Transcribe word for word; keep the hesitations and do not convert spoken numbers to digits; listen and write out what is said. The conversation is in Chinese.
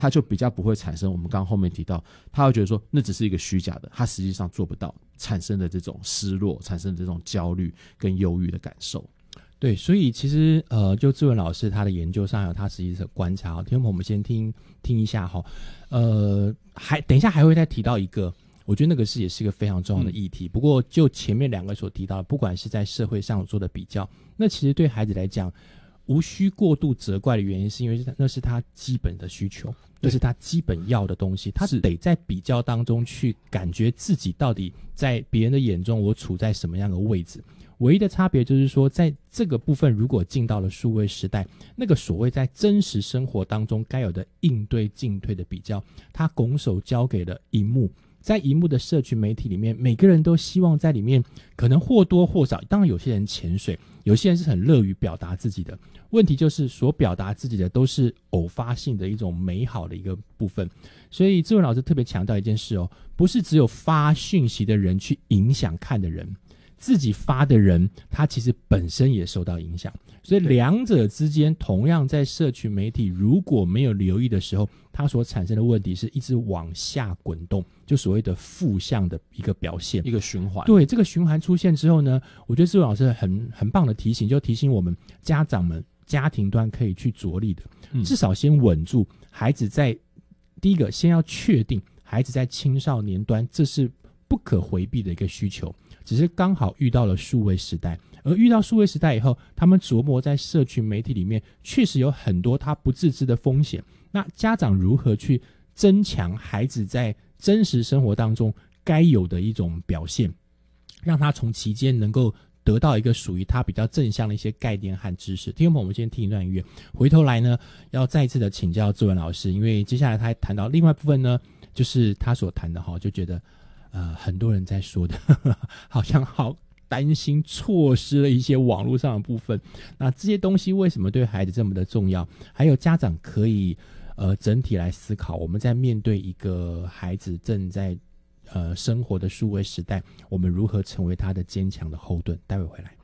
他就比较不会产生我们刚刚后面提到，他会觉得说那只是一个虚假的，他实际上做不到，产生的这种失落，产生的这种焦虑跟忧郁的感受。 对，所以其实呃，就志文老师他的研究上有他实际的观察，听众朋友我们先听听一下哈，呃，还等一下还会再提到一个，我觉得那个是也是一个非常重要的议题。嗯、不过就前面两个所提到的，不管是在社会上做的比较，那其实对孩子来讲，无需过度责怪的原因，是因为那是他基本的需求，那是他基本要的东西，他得在比较当中去感觉自己到底在别人的眼中我处在什么样的位置。唯一的差别就是说，在这个部分如果进到了数位时代，那个所谓在真实生活当中该有的应对进退的比较，他拱手交给了荧幕。在荧幕的社群媒体里面，每个人都希望在里面可能或多或少，当然有些人潜水，有些人是很乐于表达自己的，问题就是所表达自己的都是偶发性的一种美好的一个部分。所以志文老师特别强调一件事哦，不是只有发讯息的人去影响看的人，自己发的人他其实本身也受到影响，所以两者之间同样在社群媒体如果没有留意的时候，它所产生的问题是一直往下滚动，就所谓的负向的一个表现， 一个循环。 对，这个循环出现之后呢，我觉得志文老师很很棒的提醒，就提醒我们家长们家庭端可以去着力的、嗯、至少先稳住孩子，在第一个先要确定孩子在青少年端这是不可回避的一个需求，只是刚好遇到了数位时代，而遇到数位时代以后，他们琢磨在社群媒体里面确实有很多他不自知的风险，那家长如何去增强孩子在真实生活当中该有的一种表现，让他从其间能够得到一个属于他比较正向的一些概念和知识。听众朋友，我们先听一段音乐，回头来呢要再一次的请教志文老师，因为接下来他谈到另外一部分呢，就是他所谈的哈，就觉得呃很多人在说的呵呵好像好担心错失了一些网络上的部分，那这些东西为什么对孩子这么的重要，还有家长可以呃整体来思考，我们在面对一个孩子正在呃生活的数位时代，我们如何成为他的坚强的后盾。待会回来。